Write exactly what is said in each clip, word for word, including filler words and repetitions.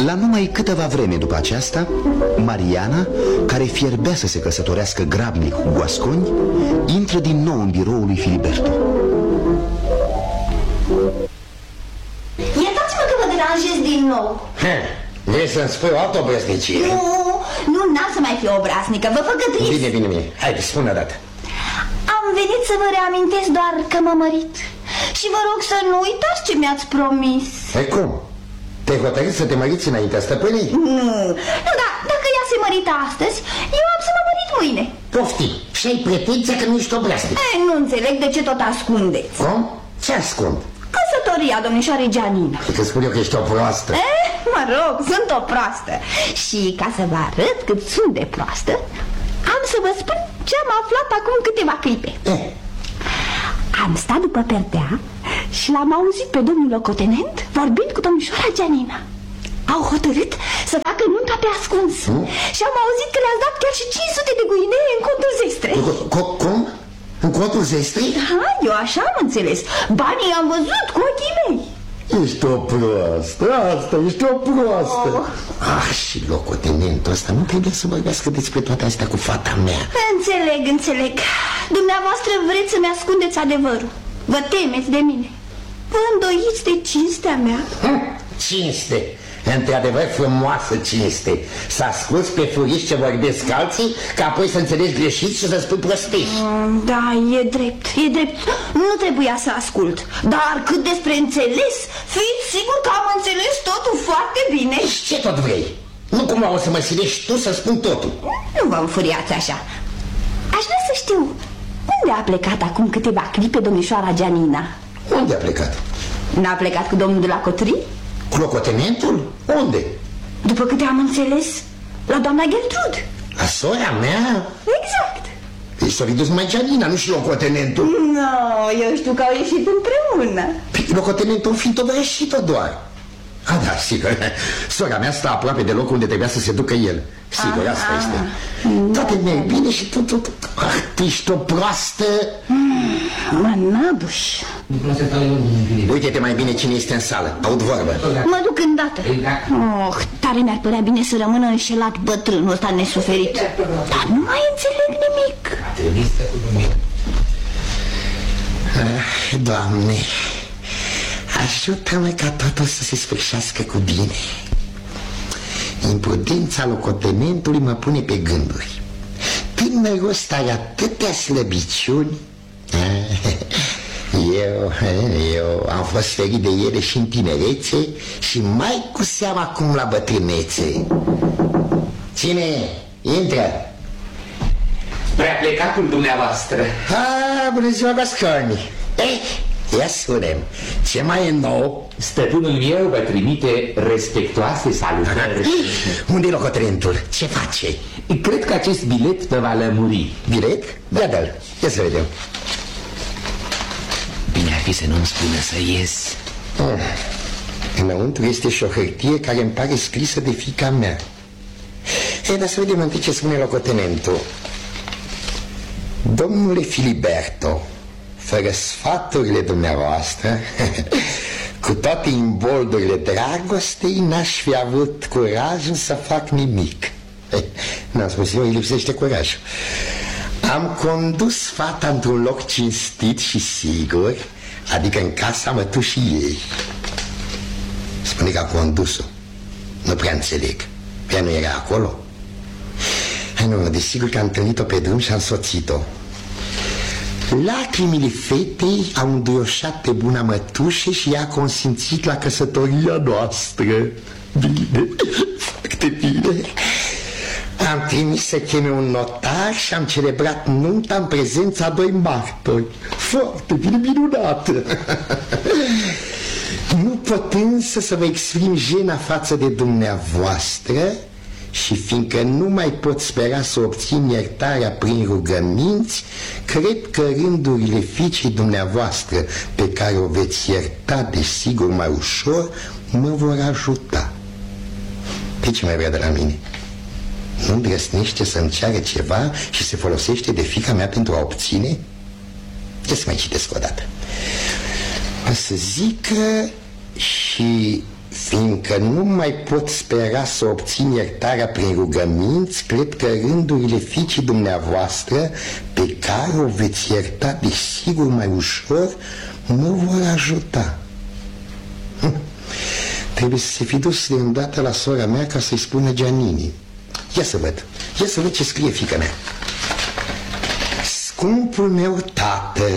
La numai câteva vreme după aceasta, Mariana, care fierbea să se căsătorească grabnic cu Guasconi, intră din nou în biroul lui Filiberto. Iertați-mă că vă deranjez din nou. Vrei să-mi spui o altă obraznicie? Nu, nu, n-am să mai fiu obraznică, vă făgăduiți. Bine, bine, bine, haide, spune o dată. Am venit să vă reamintesc doar că m-am mărit. Și vă rog să nu uitați ce mi-ați promis. E cum? Te-ai hotărât să te măriți înaintea stăpânii? Nu, nu, da, dacă ea se mărită astăzi, eu am să mă mărit mâine. Poftim, și ai pretenția că nu ești obraznic. E, nu înțeleg de ce tot ascundeți. Cum? Ce ascund? Căsătoria domnișoarei Gianina. Că spun eu că ești o proastă. E, mă rog, sunt o proastă. Și ca să vă arăt cât sunt de proastă, am să vă spun ce am aflat acum câteva clipe. Eh. Am stat după perdea și l-am auzit pe domnul locotenent vorbind cu domnișoara Gianina. Au hotărât să facă nunta pe ascuns. hmm? Și am auzit că le-ați dat chiar și cinci sute de guinee în contul Zestrei. Cum? În contul Zestrei? Da, eu așa am înțeles. Banii am văzut cu ochii mei. Ești o proastă, asta, ești o proastă. oh. Ah, și locotenentul ăsta nu trebuie să vorbească despre toate astea cu fata mea. Înțeleg, înțeleg. Dumneavoastră vreți să-mi ascundeți adevărul. Vă temeți de mine. Vă îndoiți de cinstea mea. hm, Cinste, într-adevăr frumoasă cinste. Să asculți pe furiși ce vorbesc alții, ca apoi să înțelegi greșit și să spui prostii. mm, Da, e drept, e drept. Nu trebuia să ascult. Dar cât despre înțeles, fiți sigur că am înțeles totul foarte bine. Și ce tot vrei? Nu cumva o să mă silești tu să spun totul. Nu vă înfuriați așa. Aș vrea să știu unde a plecat acum câteva clipe domnișoara Gianina. Unde a plecat? N-a plecat cu domnul de la Cotri? Cu locotenentul? Unde? După câte am înțeles, la doamna Gertrud. La sora mea? Exact. Păi s-a dus numai Gianina, nu și locotenentul. No, eu știu că au ieșit împreună. Păi locotenentul fiind tovărășită doar. A, da, sigur. Sora mea stă aproape de locul unde trebuia să se ducă el. Sigur, ah, asta ah, este. Toate merg bine și tu, tu, tu, ah, tu ești o proastă. Mm, mă nabuș. Uite-te mai bine cine este în sală. Aud vorbă. Mă duc îndată. Oh, tare mi-ar părea bine să rămână înșelat bătrânul ăsta nesuferit. Dar nu mai înțeleg nimic. Ah, Doamne, ajută-mă ca totul să se sfârșească cu bine. Imprudența locotenentului mă pune pe gânduri. Tânărul ăsta are atâtea slăbiciuni. Eu, eu am fost ferit de ele și în tinerețe și mai cu seama acum la bătrânețe. Cine intră? Prea plecacul dumneavoastră. Ah, bună ziua, Guasconi. Eh, ia spune-mi, ce mai e nou? Stăpânul meu vă trimite respectoase salutări. Unde-i locotenentul? Ce face? Cred că acest bilet vă va lămuri. Bilet? Ia dă-l, ia să vedem. Bine ar fi să nu-mi spună să ies. ah, Înăuntru este și o hârtie care îmi pare scrisă de fiica mea. E, dar să vedem întâi ce spune locotenentul. Domnule Filiberto, fără sfaturile dumneavoastră, cu toate imboldurile dragostei, n-aș fi avut curajul să fac nimic. N-am spus eu, îi lipsește curajul. Am condus fata într-un loc cinstit și sigur, adică în casa mătușii ei. Spune că a condus-o. Nu prea înțeleg. Ea nu era acolo? Hai, nu, desigur că am întâlnit-o pe drum și am soțit-o. Lacrimile fetei au înduioșat pe buna mătușă și ea a consimțit la căsătoria noastră. Bine, foarte bine. Am trimis să cheme un notar și am celebrat nunta în prezența a doi martori. Foarte bine, minunat. Nu pot însă să vă exprim jena față de dumneavoastră și fiindcă nu mai pot spera să obțin iertarea prin rugăminți, cred că rândurile fiicei dumneavoastră, pe care o veți ierta desigur mai ușor, mă vor ajuta. Pe ce mai vrea de la mine? Nu îndrăsnește să-mi ceară ceva și se folosește de fiica mea pentru a obține? Ce să mai citesc o dată? O să zică și Fiindcă nu mai pot spera să obțin iertarea prin rugăminți, cred că rândurile fiicii dumneavoastră, pe care o veți ierta desigur mai ușor, mă vor ajuta. Hm. Trebuie să se fi dus de îndată la sora mea ca să-i spună Giannini. Ia să văd, ia să văd ce scrie fiica mea. Scumpul meu tată.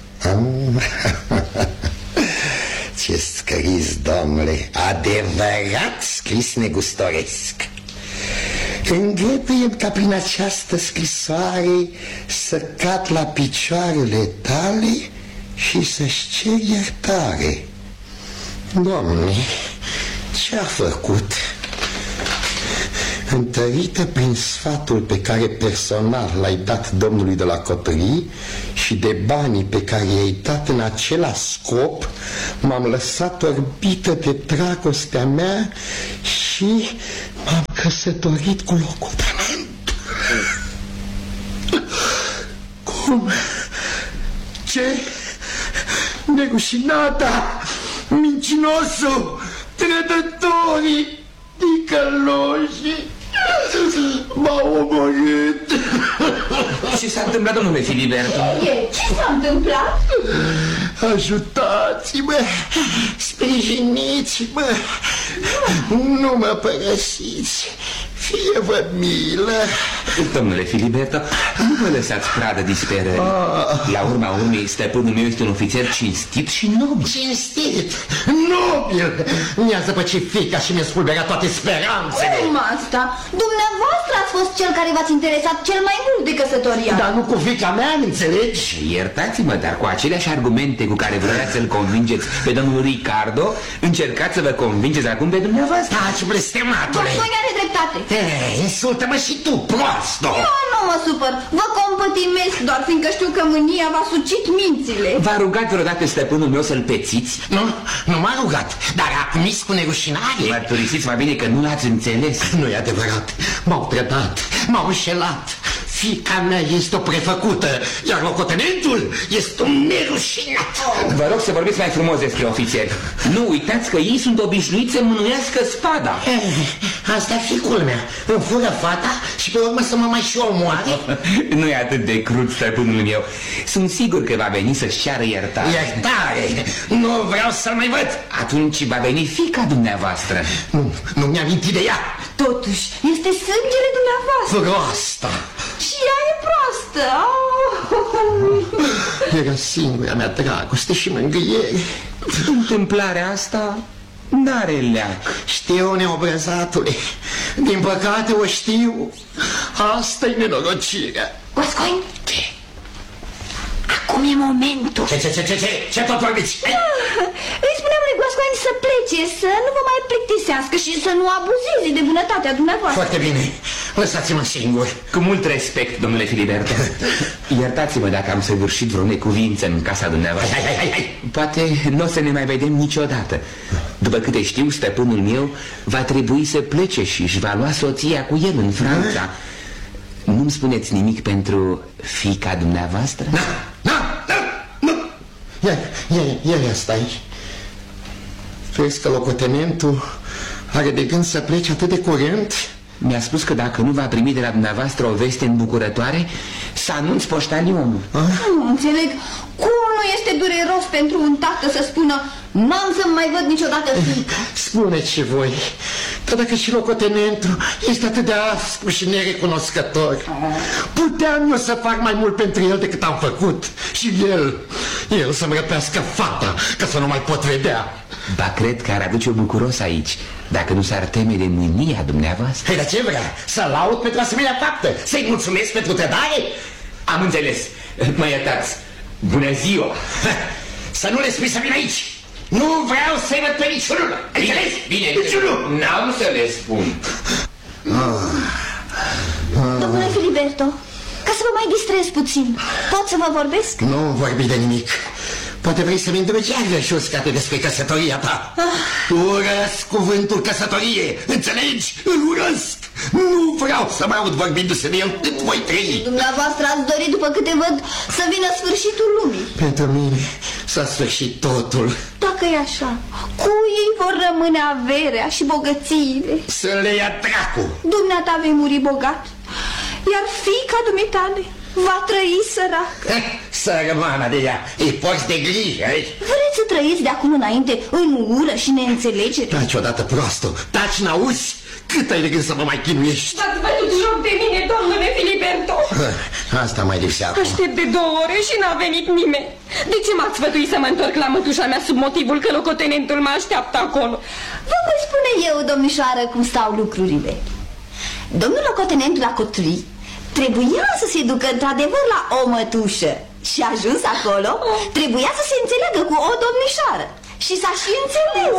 Ce scris, domnule, adevărat scris negustoresc. Îngăduie-mi ca prin această scrisoare să cad la picioarele tale și să-și cer iertare. Doamne, ce-a făcut? Întărită prin sfatul pe care personal l-ai dat domnului de la cotării și de banii pe care i-ai dat în același scop, m-am lăsat orbită de dragostea mea și m-am căsătorit cu locotenentul. Cum? Ce? Nerușinata, mincinosul, trădătorii, ticăloșii m-au omorât. Ce s-a întâmplat, domnule Filiberto? Ce s-a întâmplat? Ajutați-mă, sprijiniți-mă, nu mă părăsiți, fie-vă milă. Domnule Filiberto, nu vă lăsați pradă disperării. Ah. La urma urmei, stăpânul meu este un ofițer cinstit și nobil. Cinstit? Nobil? Mi-a zăpăcit fiica și mi-a spulberat toate speranțele. Cum asta? Dumneavoastră ați fost cel care v-ați interesat cel mai mult de căsătoria. Dar nu cu fiica mea, înțelegi? Iertați-mă, dar cu aceleași argumente cu care vreați să-l convingeți pe domnul Ricardo, încercați să vă convingeți acum pe dumneavoastră. Taci, blestematule! Boscoi are dreptate. Ei, insultă-mă și tu, proastă! Eu nu mă supăr, vă compătimesc doar fiindcă știu că mânia v-a sucit mințile. V-a rugat vreodată stăpânul meu să-l pețiți? Nu, nu m-a rugat, dar a admis cu nerușinare. Mărturisiți mai bine că nu l-ați înțeles. Nu e adevărat, m-au trădat, m-au înșelat. Fiica mea este o prefăcută, iar locotenentul este un nerușinat. Vă rog să vorbiți mai frumos despre ofițeri. Nu uitați că ei sunt obișnuiți să mânuiască spada. Eh, asta e fi culmea. Îmi fură fata și pe urmă să mă mai și omoare. Nu e atât de crud, stăpânul meu. Sunt sigur că va veni să-și ceară iertare. Iertare? Nu vreau să-l mai văd. Atunci va veni fiica dumneavoastră. Nu, nu mi-am mintit de ea. Totuși, este sângele dumneavoastră. Proasta. Și ea e proastă. Oh. Era singura mea dragoste și mângâiere. Întâmplarea asta n-are leac. Știu, neobrăzatule. Din păcate o știu. Asta-i nenorocirea. Goscoin? Ce? Acum e momentul. Ce, ce, ce, ce, ce? Ce tot vorbiți? Îi spuneam lui Goscoin să plece, să nu vă mai plictisească și să nu abuzeze de bunătatea dumneavoastră. Foarte bine. Lăsați-mă singur. Cu mult respect, domnule Filiberto. Iertați-mă dacă am săvârșit vreo necuvință în casa dumneavoastră. Hai, hai, hai, hai. Poate nu o să ne mai vedem niciodată. După câte știu, stăpânul meu va trebui să plece și își va lua soția cu el în Franța. Nu-mi spuneți nimic pentru fiica dumneavoastră? Nu, nu, nu, nu. Ia, ia, ia, ia stai. Crezi că locotenentul are de gând să plece atât de curând? Mi-a spus că dacă nu va primi de la dumneavoastră o veste îmbucurătoare, să anunț poștalionul. Nu înțeleg cum nu este dureros pentru un tată să spună n-am să mai văd niciodată fiica. Spune ce voi. Dar dacă și locotenentul este atât de aspru și nerecunoscător, puteam eu să fac mai mult pentru el decât am făcut. Și el, el să-mi răpească fata, ca să nu mai pot vedea. Ba, cred că ar aduce-o bucuros aici, dacă nu s-ar teme de mânia dumneavoastră. Păi, dar ce vrea? Să laud pentru asemenea faptă? Să-i mulțumesc pentru trădare? Am înțeles. Mă iertați. Bună ziua. Să nu le spui să vin aici. Nu vreau să-i văd pe niciunul. Înțeles? Bine, niciunul. N-am să le spun. Domnule Filiberto, ca să vă mai distrez puțin, pot să vă vorbesc? Nu vorbi de nimic. Poate vrei să-mi îndrăgi iarăși o scate despre căsătoria ta. Ah. Urăsc cuvântul căsătorie, înțelegi? Îl urăsc. Nu vreau să mai aud vorbindu-se de el cât voi trăi. Dumneavoastră ați dorit, după câte văd, să vină sfârșitul lumii. Pentru mine s-a sfârșit totul. Dacă e așa, cui ei vor rămâne averea și bogățiile? Să le ia dracu. Dumneata vei muri bogat, iar fiica dumitale va trăi săracă. Să rămână de ea, îi porți de grijă, ei? Vreți să trăiți de acum înainte în ură și neînțelegere? Taci odată, prostul, taci, n-auzi? Cât ai de gând să mă mai chinuiești? V-ați bătut joc de mine, domnule Filiberto. Asta mai lipsea acum. Aștept de două ore și n-a venit nimeni. De ce m-ați sfătuit să mă întorc la mătușa mea sub motivul că locotenentul mă așteaptă acolo? Vă voi spune eu, domnișoară, cum stau lucrurile. Domnul locotenent la Cotri trebuia să se ducă într-adevăr la o mătușă și ajuns acolo, trebuia să se înțeleagă cu o domnișoară. Și s-a și înțeles.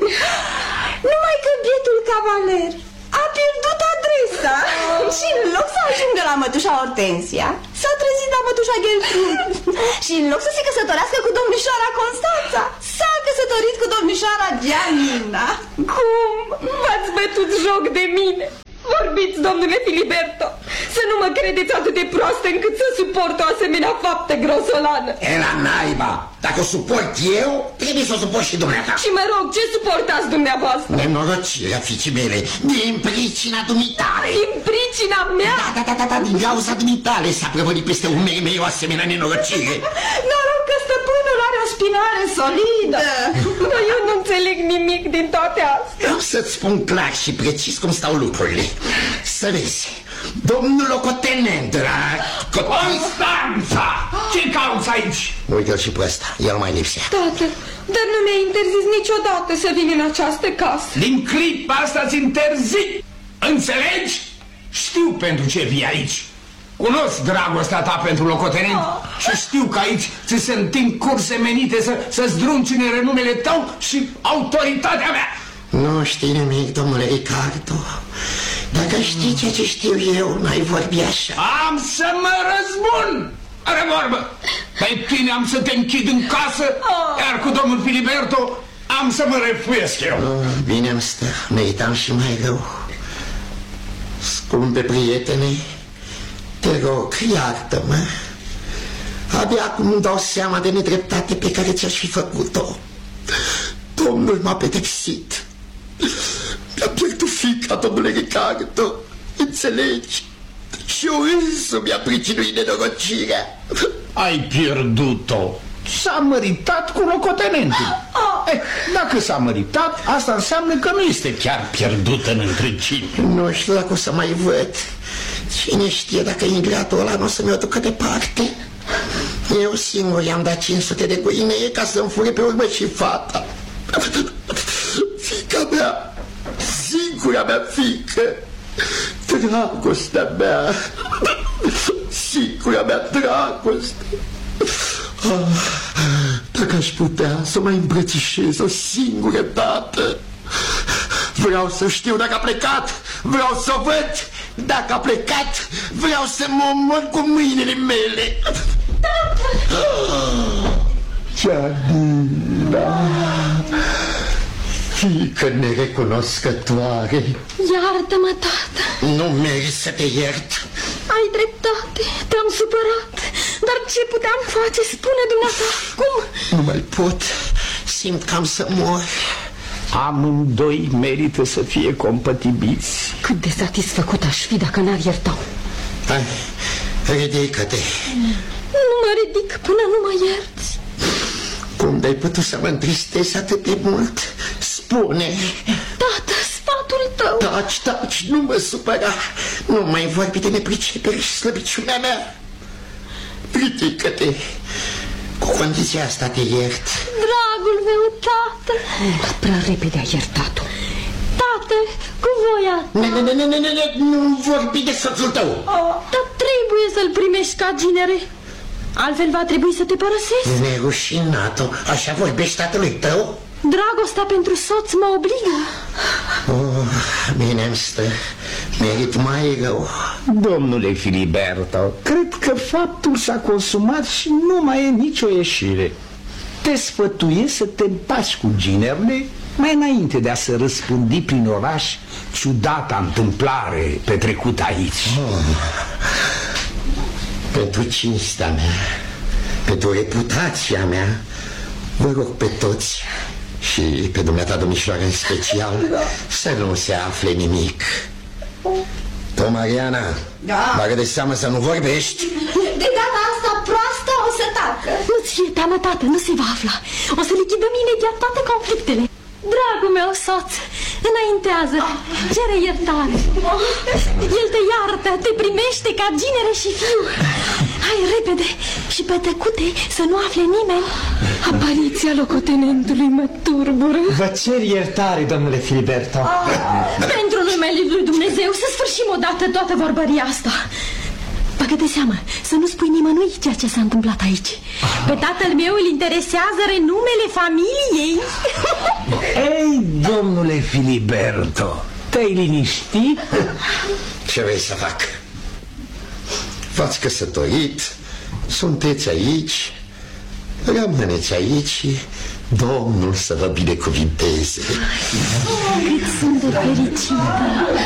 Numai că bietul cavaler a pierdut adresa și în loc să ajungă la mătușa Hortensia, s-a trezit la mătușa Gertrude. Și în loc să se căsătorească cu domnișoara Constanța, s-a căsătorit cu domnișoara Gianina. Cum? V-ați bătut joc de mine? Vorbiți, domnule Filiberto, să nu mă credeți atât de proastă încât să suport o asemenea faptă grosolană. E la naiba! Dacă o suport eu, trebuie să o suport și dumneata. Și mă rog, ce suportați dumneavoastră? Nenorocirea fiicii mele, din pricina dumitale. Din pricina mea? Da, da, da, da, da, din cauza dumitale s-a prăvălit peste umerii mei o asemenea nenorocire. Noroc că stăpânul are o spinare solidă. Dar eu nu înțeleg nimic din toate astea. Am să-ți spun clar și precis cum stau lucrurile. Să vezi, domnul locotenent la... Constanța! Ce cauți aici? Uite-l și pe ăsta, el mai lipsea. Tată, dar nu mi-ai interzis niciodată să vin în această casă. Din clipa asta ți interzic. Înțelegi? Știu pentru ce vii aici. Cunosc dragostea ta pentru locotenent oh. și știu că aici ți se întind curse menite să, să zdruncine renumele tău și autoritatea mea. Nu știi nimic, domnule Ricardo. Dacă știi ceea ce știu eu, n-ai vorbi așa. Am să mă răzbun! Are vorbă! Pe tine am să te închid în casă, oh. iar cu domnul Filiberto am să mă refuiesc eu. Oh, bine îmi stă, meritam și mai rău. Scumpe prietene, te rog, iartă-mă. Abia acum îmi dau seama de nedreptate pe care ți-aș fi făcut-o. Domnul m-a pedepsit. Mi-a pierdut fiica, domnule Ricardo. Înțelegi? Și eu însumi mi-a pricinuit nenorocirea. Ai pierdut-o. S-a măritat cu locotenentul. Eh, dacă s-a măritat, asta înseamnă că nu este chiar pierdută în întregime. Nu știu dacă o să mai văd. Cine știe dacă ingratul ăla nu o să-mi o ducă departe. Eu singur i-am dat cinci sute de guinee ca să-mi fure pe urmă și fata. Fiica mea, singura mea fiică, dragostea mea, singura mea dragoste. Ah, dacă aș putea să mai îmbrățișez o singură dată. Vreau să știu dacă a plecat, vreau să o văd. Dacă a plecat, vreau să mă omor cu mâinile mele. Gianina, fiică nerecunoscătoare. Iartă-mă, tată. Nu meriți să te iert. Ai dreptate, te-am supărat. Dar ce puteam face? Spune dumneata, cum? Nu mai pot, simt că am să mor. Amândoi merită să fie compatibiți. Cât de satisfăcut aș fi dacă n-ar ierta-o. Hai, ridică-te. Nu mă ridic până nu mă ierți. Cum de-ai putut să mă întristezi atât de mult? Spune. Tată, sfatul tău. Taci, taci, nu mă supăra. Nu mai vorbi de nepricepere și slăbiciunea mea. Ridică-te. Cu condiția asta te iert. Dragul meu, tată. Dar prea repede ai iertat-o. Tată, cu voia ta. Ne, ne, ne, ne, ne, ne, nu vorbi de soțul tău. Oh, dar trebuie să-l primești ca ginere. Altfel va trebui să te părăsesc. Nerușinat-o, așa vorbești tatălui tău? Dragostea pentru soț mă obligă. Oh, bine-mi stă, merit mai rău. Domnule Filiberto, cred că faptul s-a consumat și nu mai e nicio ieșire. Te sfătuiesc să te împaci cu ginerele mai înainte de a se răspândi prin oraș ciudata întâmplare petrecută aici. Oh, pentru cinstea mea, pentru reputația mea, vă rog pe toți și pe dumneata, domnișoară, în special, să nu se afle nimic. Tu, Mariana, da. bagă de seamă să nu vorbești. De data asta proastă o să tacă. Nu-ți fie teamă, tată, nu se va afla. O să lichidăm imediat toate conflictele. Dragul meu soț, înaintează, cere iertare. El te iartă, te primește ca ginere și fiu. Hai repede și pe tăcute să nu afle nimeni. Apariția locotenentului mă turbură. Vă cer iertare, domnule Filiberto. Pentru numele lui Dumnezeu să sfârșim odată toată vorbăria asta. Bagă de seamă să nu spui nimănui ceea ce s-a întâmplat aici. Pe tatăl meu îl interesează renumele familiei. Ei, domnule Filiberto, te-ai liniștit? Ce vrei să fac? V-ați căsătorit, sunteți aici, rămâneți aici și Domnul să vă binecuvinteze. Oh, cât sunt de fericită.